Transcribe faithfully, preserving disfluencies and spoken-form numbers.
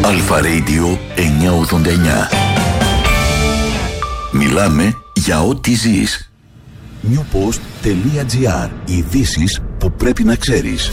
Αλφα Radio εννιακόσια ογδόντα εννιά. Μιλάμε για ό,τι ζεις. newpost.gr. Ειδήσεις που πρέπει να ξέρεις.